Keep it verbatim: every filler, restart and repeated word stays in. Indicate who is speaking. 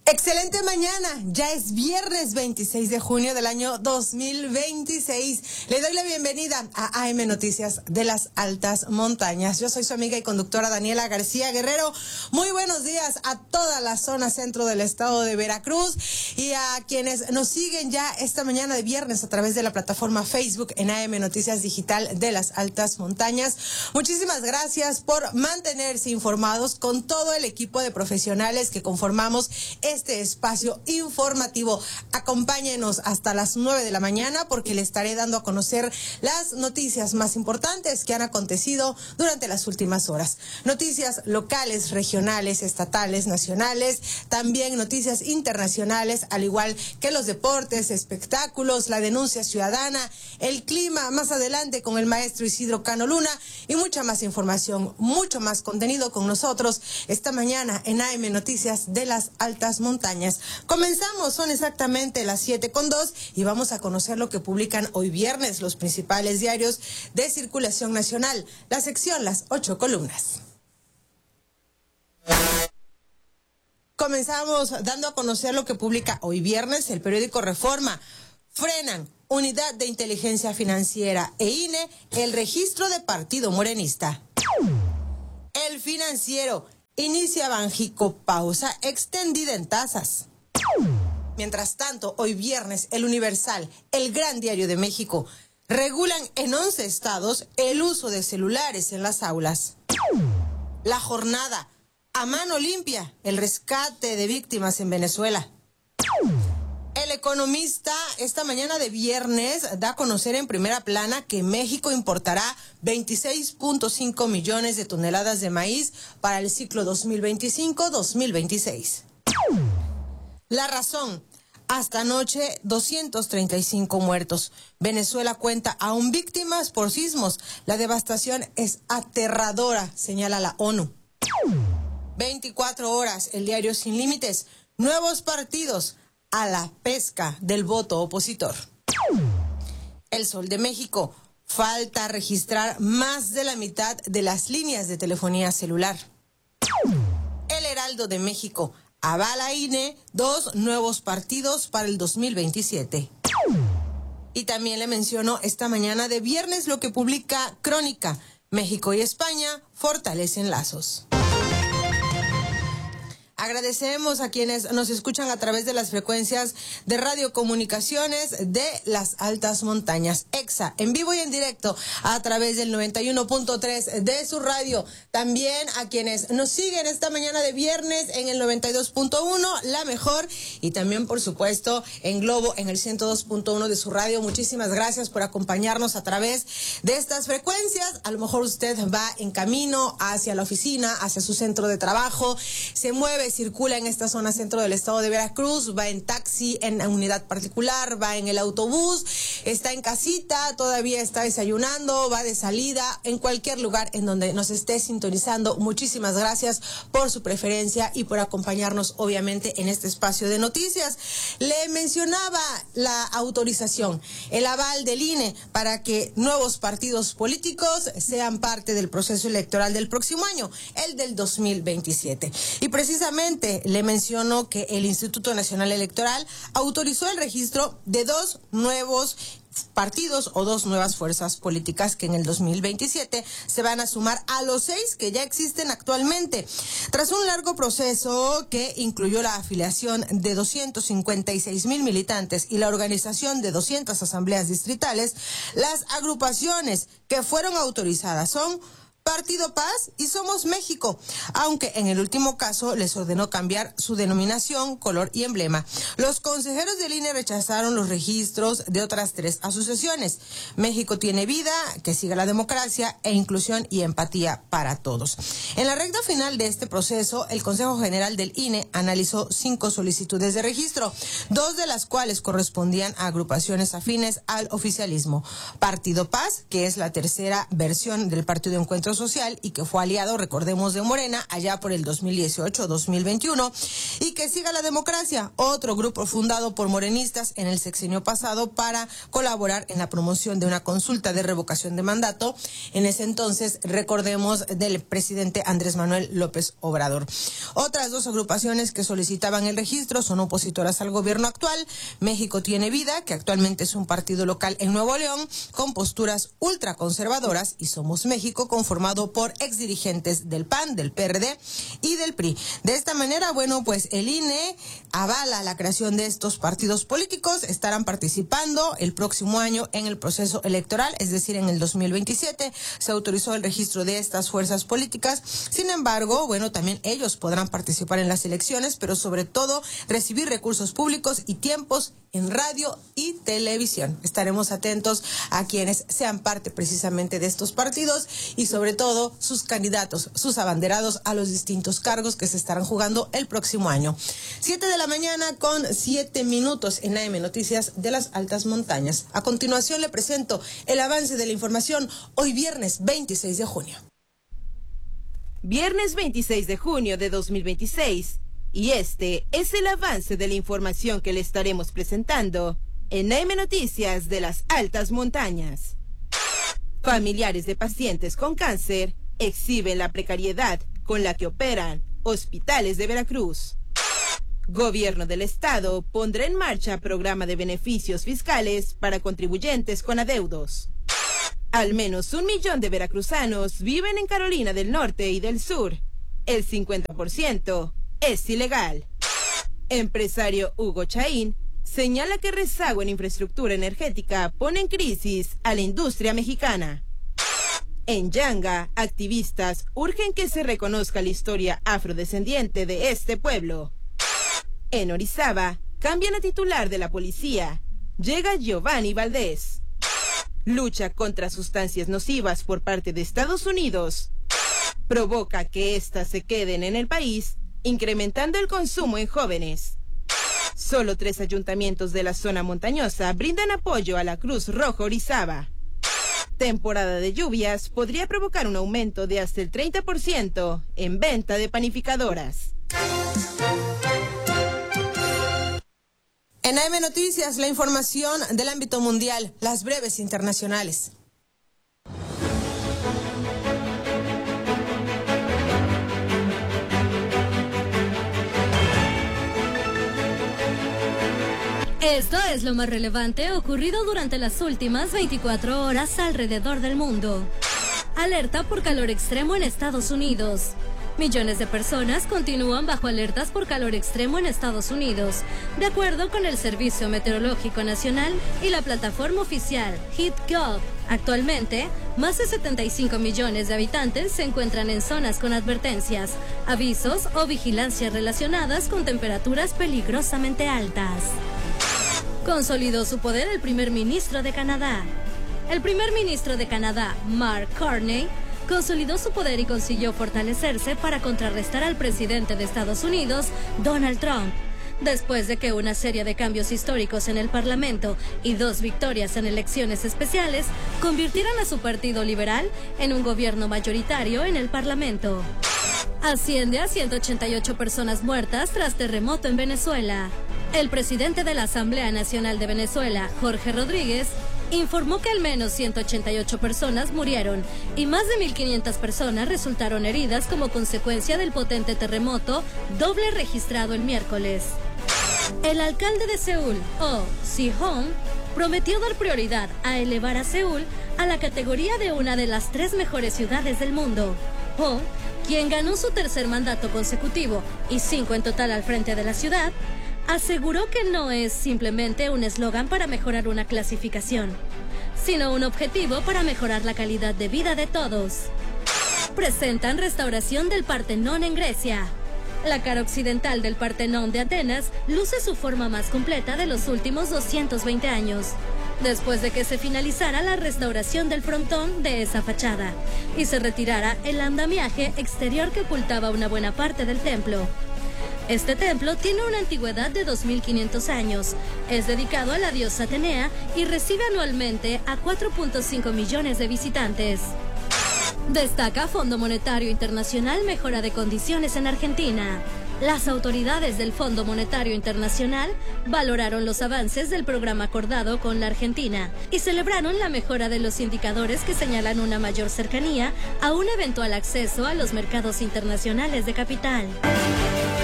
Speaker 1: Excelente mañana, ya es viernes veintiséis de junio del año dos mil veintiséis. Le doy la bienvenida a A M Noticias de las Altas Montañas. Yo soy su amiga y conductora Daniela García Guerrero. Muy buenos días a toda la zona centro del estado de Veracruz y a quienes nos siguen ya esta mañana de viernes a través de la plataforma Facebook en A M Noticias Digital de las Altas Montañas. Muchísimas gracias por mantenerse informados con todo el equipo de profesionales que conformamos este espacio informativo. Acompáñenos hasta las nueve de la mañana porque le estaré dando a conocer las noticias más importantes que han acontecido durante las últimas horas. Noticias locales, regionales, estatales, nacionales, también noticias internacionales, al igual que los deportes, espectáculos, la denuncia ciudadana, el clima más adelante con el maestro Isidro Cano Luna y mucha más información, mucho más contenido con nosotros esta mañana en A M Noticias de las Altas Montañas. Comenzamos, son exactamente las siete con dos y vamos a conocer lo que publican hoy viernes los principales diarios de circulación nacional. La sección Las Ocho Columnas. Comenzamos dando a conocer lo que publica hoy viernes el periódico Reforma. Frenan Unidad de Inteligencia Financiera e I N E el registro de partido morenista. El Financiero. Inicia Banjico pausa extendida en tasas. Mientras tanto, hoy viernes, El Universal, el gran diario de México, regulan en once estados el uso de celulares en las aulas. La Jornada, a mano limpia, el rescate de víctimas en Venezuela. El Economista esta mañana de viernes da a conocer en primera plana que México importará veintiséis punto cinco millones de toneladas de maíz para el ciclo dos mil veinticinco dos mil veintiséis. La Razón, hasta anoche doscientos treinta y cinco muertos. Venezuela cuenta aún víctimas por sismos. La devastación es aterradora, señala la ONU. veinticuatro horas, el diario Sin Límites, nuevos partidos a la pesca del voto opositor. El Sol de México, falta registrar más de la mitad de las líneas de telefonía celular. El Heraldo de México, avala I N E dos nuevos partidos para el dos mil veintisiete. Y también le menciono esta mañana de viernes lo que publica Crónica. México y España fortalecen lazos. Agradecemos a quienes nos escuchan a través de las frecuencias de radiocomunicaciones de las Altas Montañas. EXA, en vivo y en directo, a través del noventa y uno punto tres de su radio. También a quienes nos siguen esta mañana de viernes en el noventa y dos punto uno, La Mejor. Y también, por supuesto, en Globo, en el ciento dos punto uno de su radio. Muchísimas gracias por acompañarnos a través de estas frecuencias. A lo mejor usted va en camino hacia la oficina, hacia su centro de trabajo, se mueve, circula en esta zona centro del estado de Veracruz, va en taxi, en unidad particular, va en el autobús, está en casita, todavía está desayunando, va de salida, en cualquier lugar en donde nos esté sintonizando. Muchísimas gracias por su preferencia y por acompañarnos, obviamente, en este espacio de noticias. Le mencionaba la autorización, el aval del I N E para que nuevos partidos políticos sean parte del proceso electoral del próximo año, el del dos mil veintisiete. Y precisamente le menciono que el Instituto Nacional Electoral autorizó el registro de dos nuevos partidos o dos nuevas fuerzas políticas que en el dos mil veintisiete se van a sumar a los seis que ya existen actualmente. Tras un largo proceso que incluyó la afiliación de doscientos cincuenta y seis mil militantes y la organización de doscientas asambleas distritales, las agrupaciones que fueron autorizadas son Partido Paz y Somos México, aunque en el último caso les ordenó cambiar su denominación, color y emblema. Los consejeros del I N E rechazaron los registros de otras tres asociaciones. México tiene vida, que siga la democracia e inclusión y empatía para todos. En la recta final de este proceso, el Consejo General del I N E analizó cinco solicitudes de registro, dos de las cuales correspondían a agrupaciones afines al oficialismo. Partido Paz, que es la tercera versión del Partido de Encuentro Encuentro Social y que fue aliado, recordemos, de Morena allá por el dos mil dieciocho dos mil veintiuno, y que Siga la Democracia, otro grupo fundado por morenistas en el sexenio pasado para colaborar en la promoción de una consulta de revocación de mandato, en ese entonces, recordemos, del presidente Andrés Manuel López Obrador. Otras dos agrupaciones que solicitaban el registro son opositoras al gobierno actual: México Tiene Vida, que actualmente es un partido local en Nuevo León con posturas ultraconservadoras, y Somos México, conformado por exdirigentes del P A N, del P R D y del P R I. De esta manera, bueno, pues el I N E avala la creación de estos partidos políticos. Estarán participando el próximo año en el proceso electoral, es decir, en el dos mil veintisiete se autorizó el registro de estas fuerzas políticas. Sin embargo, bueno, también ellos podrán participar en las elecciones, pero sobre todo recibir recursos públicos y tiempos en radio y televisión. Estaremos atentos a quienes sean parte precisamente de estos partidos y sobre todo sus candidatos, sus abanderados a los distintos cargos que se estarán jugando el próximo año. Siete de la mañana con siete minutos en A M Noticias de las Altas Montañas. A continuación le presento el avance de la información hoy viernes veintiséis de junio.
Speaker 2: Viernes veintiséis de junio de dos mil veintiséis. Y este es el avance de la información que le estaremos presentando en A M Noticias de las Altas Montañas. Familiares de pacientes con cáncer exhiben la precariedad con la que operan hospitales de Veracruz. Gobierno del Estado pondrá en marcha programa de beneficios fiscales para contribuyentes con adeudos. Al menos un millón de veracruzanos viven en Carolina del Norte y del Sur. El cincuenta por ciento es ilegal. Empresario Hugo Chaín señala que rezago en infraestructura energética pone en crisis a la industria mexicana. En Yanga, activistas urgen que se reconozca la historia afrodescendiente de este pueblo. En Orizaba, cambian a titular de la policía. Llega Giovanni Valdés. Lucha contra sustancias nocivas por parte de Estados Unidos provoca que éstas se queden en el país, incrementando el consumo en jóvenes. Solo tres ayuntamientos de la zona montañosa brindan apoyo a la Cruz Roja Orizaba. Temporada de lluvias podría provocar un aumento de hasta el treinta por ciento en venta de panificadoras.
Speaker 1: En A M Noticias, la información del ámbito mundial, las breves internacionales.
Speaker 3: Esto es lo más relevante ocurrido durante las últimas veinticuatro horas alrededor del mundo. Alerta por calor extremo en Estados Unidos. Millones de personas continúan bajo alertas por calor extremo en Estados Unidos, de acuerdo con el Servicio Meteorológico Nacional y la plataforma oficial HeatGov. Actualmente, más de setenta y cinco millones de habitantes se encuentran en zonas con advertencias, avisos o vigilancias relacionadas con temperaturas peligrosamente altas. Consolidó su poder el primer ministro de Canadá. El primer ministro de Canadá, Mark Carney, consolidó su poder y consiguió fortalecerse para contrarrestar al presidente de Estados Unidos, Donald Trump, después de que una serie de cambios históricos en el Parlamento y dos victorias en elecciones especiales convirtieran a su partido liberal en un gobierno mayoritario en el Parlamento. Asciende a ciento ochenta y ocho personas muertas tras terremoto en Venezuela. El presidente de la Asamblea Nacional de Venezuela, Jorge Rodríguez, informó que al menos ciento ochenta y ocho personas murieron y más de mil quinientas personas resultaron heridas como consecuencia del potente terremoto doble registrado el miércoles. El alcalde de Seúl, Oh Si-hong, prometió dar prioridad a elevar a Seúl a la categoría de una de las tres mejores ciudades del mundo. Oh, quien ganó su tercer mandato consecutivo y cinco en total al frente de la ciudad, aseguró que no es simplemente un eslogan para mejorar una clasificación, sino un objetivo para mejorar la calidad de vida de todos. Presentan restauración del Partenón en Grecia. La cara occidental del Partenón de Atenas luce su forma más completa de los últimos doscientos veinte años, después de que se finalizara la restauración del frontón de esa fachada y se retirara el andamiaje exterior que ocultaba una buena parte del templo. Este templo tiene una antigüedad de dos mil quinientos años, es dedicado a la diosa Atenea y recibe anualmente a cuatro punto cinco millones de visitantes. Destaca Fondo Monetario Internacional mejora de condiciones en Argentina. Las autoridades del Fondo Monetario Internacional valoraron los avances del programa acordado con la Argentina y celebraron la mejora de los indicadores que señalan una mayor cercanía a un eventual acceso a los mercados internacionales de capital.